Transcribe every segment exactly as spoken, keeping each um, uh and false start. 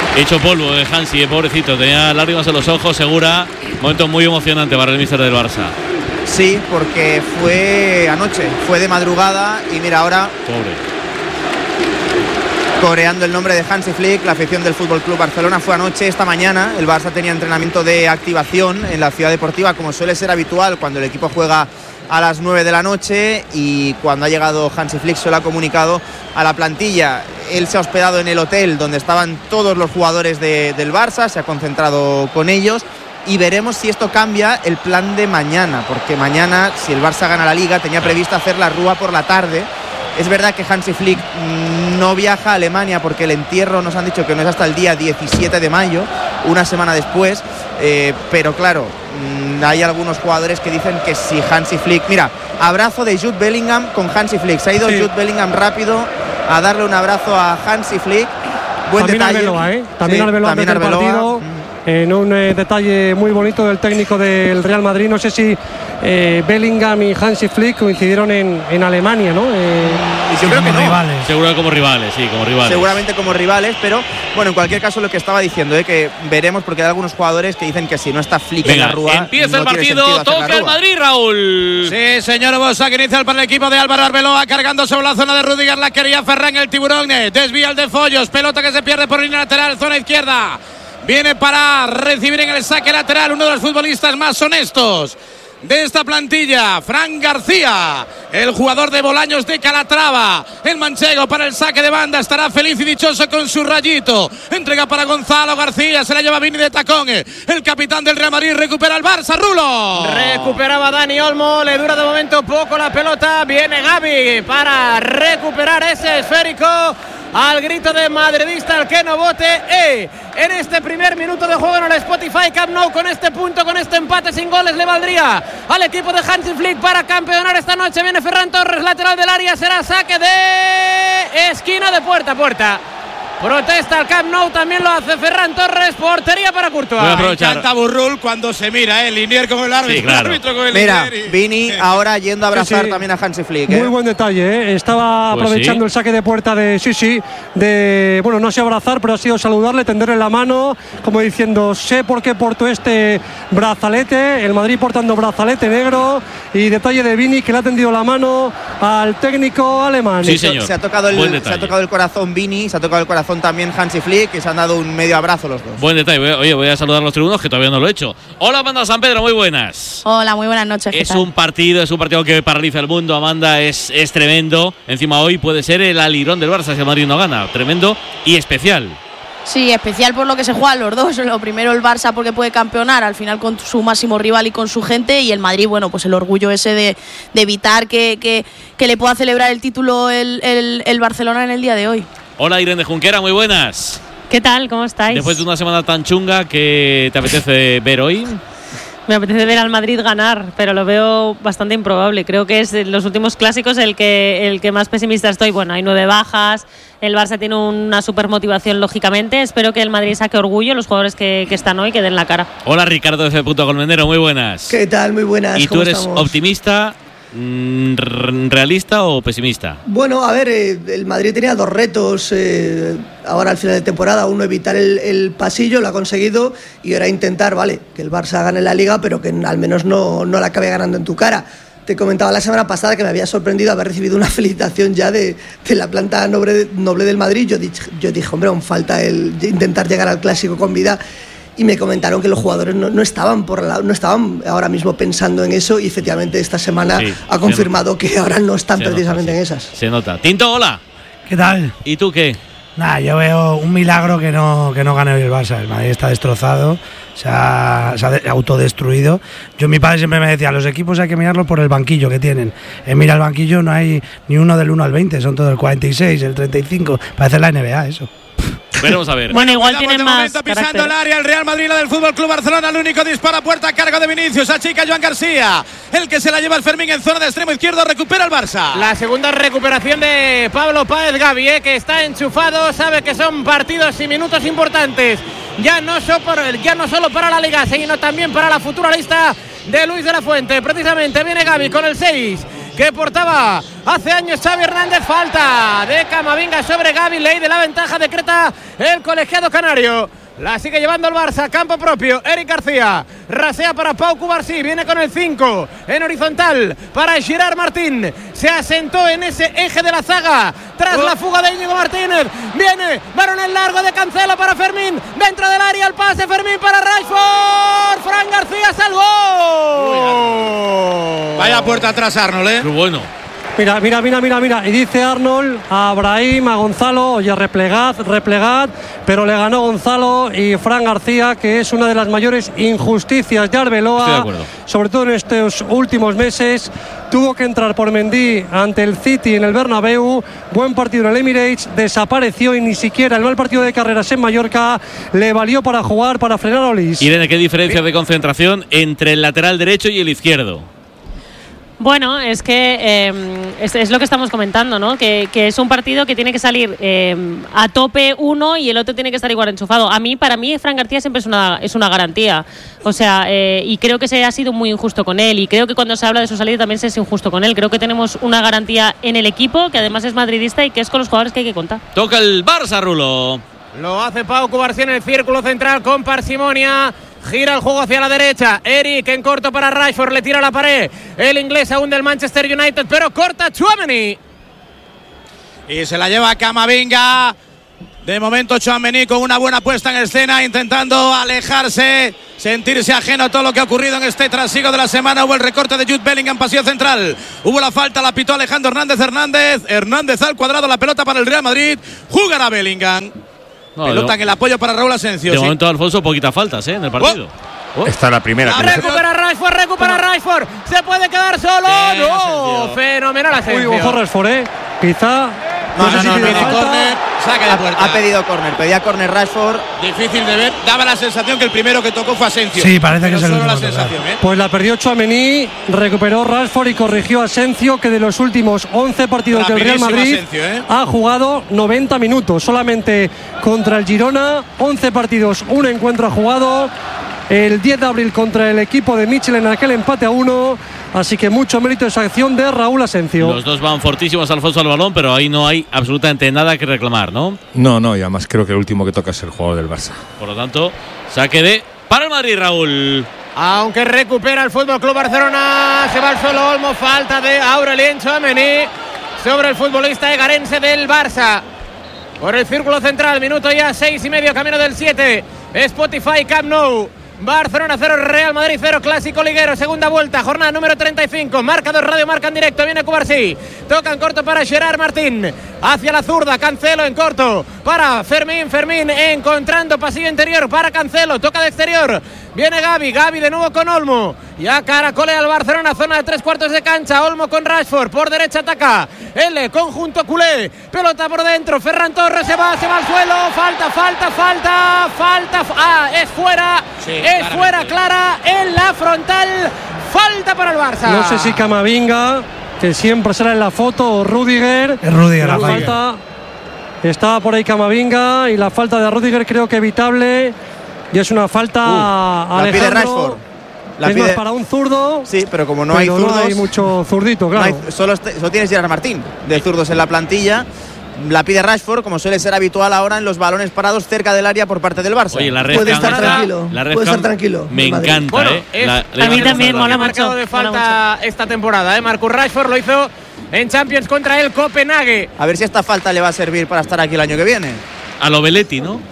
Hecho polvo de Hansi, eh, pobrecito, tenía lágrimas en los ojos, Segura. Momento muy emocionante para el míster del Barça. Sí, porque fue anoche, fue de madrugada y mira ahora. Pobre. Coreando el nombre de Hansi Flick, la afición del F C Barcelona. Fue anoche, esta mañana. El Barça tenía entrenamiento de activación en la ciudad deportiva, como suele ser habitual cuando el equipo juega a las nueve de la noche, y cuando ha llegado Hansi Flick solo ha comunicado a la plantilla. Él se ha hospedado en el hotel donde estaban todos los jugadores de, del Barça, se ha concentrado con ellos, y veremos si esto cambia el plan de mañana, porque mañana, si el Barça gana la Liga, tenía previsto hacer la Rúa por la tarde. Es verdad que Hansi Flick no viaja a Alemania porque el entierro nos han dicho que no es hasta el día diecisiete de mayo, una semana después, eh, pero claro, hay algunos jugadores que dicen que si Hansi Flick... Mira, abrazo de Jude Bellingham con Hansi Flick. Se ha ido sí. Jude Bellingham rápido a darle un abrazo a Hansi Flick. Buen también detalle. Arbeloa, ¿eh? También sí, Arbeloa antes del partido. En un eh, detalle muy bonito del técnico del Real Madrid. No sé si eh, Bellingham y Hansi Flick coincidieron en, en Alemania, ¿no? Eh, y yo creo que no. Rivales. Seguro como rivales, sí, como rivales. Seguramente como rivales, pero bueno, en cualquier caso lo que estaba diciendo, eh, que veremos, porque hay algunos jugadores que dicen que si no está Flick Venga, en la Rúa, empieza no el partido, toca el Madrid, Raúl. Sí, señor Bosa, que inicia para el equipo de Álvaro Arbeloa, cargando sobre la zona de Rüdiger, la quería Ferran, el tiburón, desvía el de Follos, pelota que se pierde por línea lateral, zona izquierda. Viene para recibir en el saque lateral uno de los futbolistas más honestos de esta plantilla, Fran García, el jugador de Bolaños de Calatrava. El manchego para el saque de banda estará feliz y dichoso con su rayito. Entrega para Gonzalo García, se la lleva Vini de tacón. El capitán del Real Madrid recupera el Barça, Rulo. Recuperaba Dani Olmo, le dura de momento poco la pelota. Viene Gavi para recuperar ese esférico. Al grito de madridista, el que no vote, eh, en este primer minuto de juego en el Spotify Camp Nou, con este punto, con este empate sin goles, le valdría al equipo de Hansi Flick para campeonar esta noche. Viene Ferran Torres, lateral del área, será saque de esquina, de puerta a puerta. Protesta al Camp Nou, también lo hace Ferran Torres, portería para Courtois. Me encanta Burrul cuando se mira, eh, Linier con el árbitro, sí, claro. el árbitro con el Mira, Linier. Vini ahora yendo a abrazar sí, sí. también a Hansi Flick. Muy ¿eh? buen detalle, ¿eh? Estaba pues aprovechando sí. el saque de puerta de sí, sí, de, bueno, no ha sido abrazar, pero ha sido saludarle, tenderle la mano, como diciendo, sé por qué porto este brazalete, el Madrid portando brazalete negro, y detalle de Vini, que le ha tendido la mano al técnico alemán. Sí, señor. Se ha tocado el, se ha tocado el corazón Vini, se ha tocado el corazón también Hansi Flick, que se han dado un medio abrazo los dos. Buen detalle. Oye, voy a saludar a los tribunos, que todavía no lo he hecho. Hola, Amanda San Pedro, muy buenas. Hola, muy buenas noches. Es un partido, es un partido que paraliza el mundo, Amanda, es, es tremendo. Encima hoy puede ser el alirón del Barça si el Madrid no gana. Tremendo y especial. Sí, especial por lo que se juegan los dos. Lo primero el Barça porque puede campeonar al final con su máximo rival y con su gente, y el Madrid, bueno, pues el orgullo ese de, de evitar que, que, que le pueda celebrar el título el, el, el Barcelona en el día de hoy. Hola, Irene de Junquera, muy buenas. ¿Qué tal? ¿Cómo estáis? Después de una semana tan chunga, ¿qué te apetece ver hoy? Me apetece ver al Madrid ganar, pero lo veo bastante improbable. Creo que es de los últimos clásicos el que, el que más pesimista estoy. Bueno, hay nueve bajas, el Barça tiene una super motivación, lógicamente. Espero que el Madrid saque orgullo, los jugadores que, que están hoy, que den la cara. Hola, Ricardo de F. Colmenero, muy buenas. ¿Qué tal? Muy buenas. ¿Y tú eres estamos? optimista, realista o pesimista? Bueno, a ver, eh, el Madrid tenía dos retos eh, ahora al final de temporada. Uno, evitar el, el pasillo, lo ha conseguido, y ahora intentar, vale, que el Barça gane la Liga, pero que al menos no, no la acabe ganando en tu cara. Te comentaba la semana pasada que me había sorprendido haber recibido una felicitación ya de, de la planta noble, noble del Madrid. Yo, yo dije, hombre, aún falta el intentar llegar al Clásico con vida. Y me comentaron que los jugadores no, no estaban por la, no estaban ahora mismo pensando en eso, y efectivamente esta semana sí, ha confirmado que ahora no están se precisamente nota, en sí. esas. Se nota. Tinto, hola. ¿Qué tal? ¿Y tú qué? Nada, yo veo un milagro que no, que no gane hoy el Barça. El Madrid está destrozado, se ha, se ha autodestruido. Yo, mi padre siempre me decía, los equipos hay que mirarlos por el banquillo que tienen. En mira el banquillo no hay ni uno del uno al veinte, son todos el cuarenta y seis, el treinta y cinco. Parece la N B A eso. Veremos a ver. Bueno, igual tienen más momento, pisando carácter. el área el Real Madrid, la del Fútbol Club Barcelona. El único dispara a puerta a cargo de Vinicius. Achica Joan García. El que se la lleva el Fermín en zona de extremo izquierdo. Recupera el Barça. La segunda recuperación de Pablo Páez Gavi, eh, que está enchufado. Sabe que son partidos y minutos importantes. Ya no, so por, ya no solo para la Liga, sino también para la futura lista de Luis de la Fuente. Precisamente viene Gavi con el seis. que portaba hace años Xavi Hernández. Falta de Camavinga sobre Gavi, ley de la ventaja decreta el colegiado canario. La sigue llevando el Barça, campo propio. Eric García rasea para Pau Cubarsí, viene con el cinco en horizontal para Gerard Martín. Se asentó en ese eje de la zaga tras oh. la fuga de Íñigo Martínez. Viene, varón en largo de Cancelo para Fermín. Dentro del área el pase, Fermín para Rashford. Fran García salvó. Vaya puerta atrás Arnold, ¿eh? Muy bueno. Mira, mira, mira, mira, mira. Y dice Arnold a Brahim, a Gonzalo, oye, replegad, replegad. Pero le ganó Gonzalo y Fran García, que es una de las mayores injusticias de Arbeloa, sobre todo en estos últimos meses. Tuvo que entrar por Mendy ante el City en el Bernabéu. Buen partido en el Emirates, desapareció y ni siquiera el mal partido de Carreras en Mallorca le valió para jugar, para frenar a Olis. Irene, ¿qué diferencia de concentración entre el lateral derecho y el izquierdo? Bueno, es que eh, es, es lo que estamos comentando, ¿no? Que, que es un partido que tiene que salir eh, a tope uno y el otro tiene que estar igual enchufado. A mí, para mí, Fran García siempre es una, es una garantía. O sea, eh, y creo que se ha sido muy injusto con él. Y creo que cuando se habla de su salida también se es injusto con él. Creo que tenemos una garantía en el equipo, que además es madridista y que es con los jugadores que hay que contar. Toca el Barça, Rulo. Lo hace Pau Cubarsí en el círculo central con parsimonia. Gira el juego hacia la derecha. Eric en corto para Rashford. Le tira a la pared. El inglés aún del Manchester United, pero corta Tchouaméni. Y se la lleva Camavinga. De momento Tchouaméni con una buena puesta en escena, intentando alejarse, sentirse ajeno a todo lo que ha ocurrido en este trasiego de la semana. Hubo el recorte de Jude Bellingham, pasillo central. Hubo la falta, la pitó Alejandro Hernández Hernández. Hernández al cuadrado, la pelota para el Real Madrid. Jugará Bellingham. No, pelota no. En el apoyo para Raúl Asensio. De sí. momento, Alfonso, poquitas faltas ¿eh? en el partido. Oh. Oh. Esta es la primera. La recupera Rashford, recupera Rashford. Se puede quedar solo. Bien, no, Asensio. Fenomenal Asensio. Uy, ojo Rashford, ¿eh? Quizá. No, No, no, sé no, si no, tiene no, falta. Córner, saque de puerta. Ha, ha pedido córner, pedía córner Rashford. Difícil de ver. Daba la sensación que el primero que tocó fue Asensio. Sí, parece pero que es el solo la último, sensación, ¿eh? Pues la perdió Tchouaméni, recuperó Rashford y corrigió a Asensio, que de los últimos once partidos del Real Rapidísimo Madrid Asensio, ¿eh? ha jugado noventa minutos. Solamente contra el Girona, once partidos, un encuentro ha jugado. El diez de abril contra el equipo de Michel en aquel empate a uno. Así que mucho mérito esa acción de Raúl Asensio. Los dos van fortísimos, Alfonso, al balón, pero ahí no hay absolutamente nada que reclamar, ¿no? No, no, y además creo que el último que toca es el jugador del Barça. Por lo tanto, saque de para el Madrid, Raúl. Aunque recupera el Fútbol Club Barcelona, se va al suelo Olmo, falta de Aurelien Tchouaméni sobre el futbolista egarense del Barça. Por el círculo central, minuto ya seis y medio, camino del siete. Spotify Camp Nou. Barcelona cero, Real Madrid cero, clásico liguero, segunda vuelta, jornada número treinta y cinco, marcador Radio Marca en directo, viene Cubarsí, toca en corto para Gerard Martín, hacia la zurda, Cancelo en corto, para Fermín, Fermín encontrando pasillo interior para Cancelo, toca de exterior, viene Gavi, Gavi de nuevo con Olmo, ya caracolea al Barcelona, zona de tres cuartos de cancha, Olmo con Rashford, por derecha ataca, L, conjunto culé, pelota por dentro, Ferran Torres se va, se va al suelo, falta, falta, falta, falta, ah, es fuera, sí, es fuera clara en la frontal, falta para el Barça. No sé si Camavinga, que siempre será en la foto, o Rudiger. Es Rudiger, la la falta. Estaba por ahí Camavinga y la falta de Rudiger creo que evitable. Y es una falta uh, a la pide Rashford. La es pide... más para un zurdo. Sí, pero como no pero hay zurdos. No hay mucho zurdito, claro. No hay, solo, este, solo tienes Gerard Martín de zurdos en la plantilla. La pide Rashford, como suele ser habitual ahora en los balones parados cerca del área por parte del Barça. Oye, la Puede estar tranquilo. La Puede estar tranquilo. Me encanta, bueno, ¿eh? Es, la, la a mí también mola mucho. Marcado de falta esta temporada, ¿eh? Marcus Rashford lo hizo en Champions contra el Copenhague. A ver si esta falta le va a servir para estar aquí el año que viene. A lo Belletti, ¿no?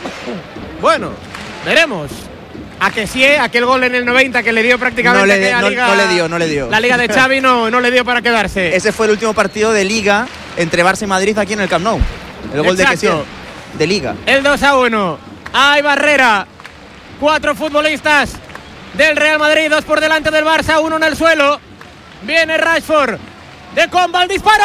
Bueno, veremos. A que sí, aquel gol en el noventa que le dio prácticamente no le, a no, Liga, no le dio, no le dio. La Liga de Xavi no, no le dio para quedarse. Ese fue el último partido de Liga entre Barça y Madrid aquí en el Camp Nou. El gol Exacto. de Kessié, de Liga. El dos a uno. Hay barrera. Cuatro futbolistas del Real Madrid, dos por delante del Barça, uno en el suelo. Viene Rashford. De comba el disparo.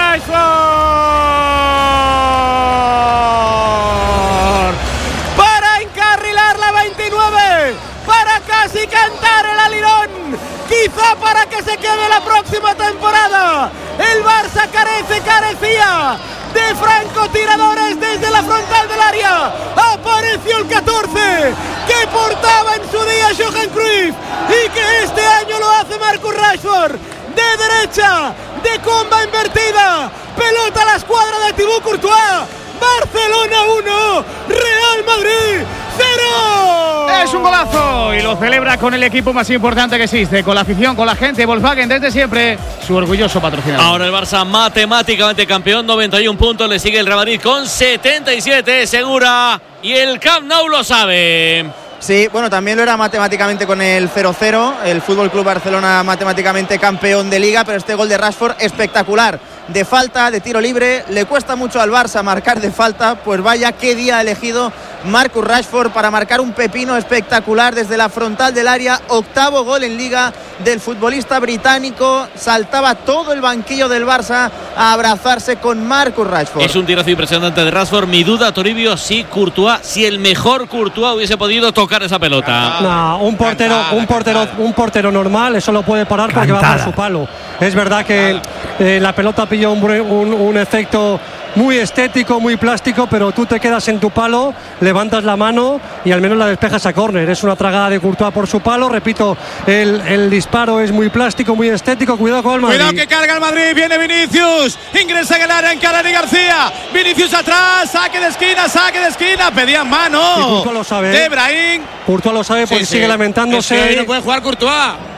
Para para que se quede la próxima temporada. El Barça carece, carecía de francotiradores desde la frontal del área. Apareció el catorce que portaba en su día Johan Cruyff y que este año lo hace Marcus Rashford. De derecha, de comba invertida, pelota a la escuadra de Thibaut Courtois. Barcelona uno, Real Madrid cero. Es un golazo y lo celebra con el equipo más importante que existe, con la afición, con la gente. Volkswagen desde siempre, su orgulloso patrocinador. Ahora el Barça matemáticamente campeón, noventa y un puntos, le sigue el Real Madrid con setenta y siete, Segura, y el Camp Nou lo sabe. Sí, bueno, también lo era matemáticamente con el cero cero, el F C Barcelona matemáticamente campeón de Liga, pero este gol de Rashford espectacular, de falta, de tiro libre, le cuesta mucho al Barça marcar de falta, pues vaya qué día ha elegido Marcus Rashford para marcar un pepino espectacular desde la frontal del área, octavo gol en Liga del futbolista británico, saltaba todo el banquillo del Barça a abrazarse con Marcus Rashford. Es un tirazo impresionante de Rashford, mi duda, Toribio, si Courtois, si el mejor Courtois hubiese podido tocar esa pelota. No, un portero, cantada, un portero, cantada. un portero normal, eso lo puede parar porque cantada. va por su palo. Es verdad que eh, la pelota pilló un, un, un efecto muy estético, muy plástico, pero tú te quedas en tu palo, levantas la mano y al menos la despejas a córner. Es una tragada de Courtois por su palo. Repito, el, el disparo es muy plástico, muy estético. Cuidado con el Madrid. Cuidado que carga el Madrid. Viene Vinicius. Ingresa en el área en Dani García. Vinicius atrás. Saque de esquina, saque de esquina. Pedían mano. Y Courtois lo sabe. De Brahim. Courtois lo sabe porque sí, sigue sí. lamentándose. Es que ahí no puede jugar Courtois.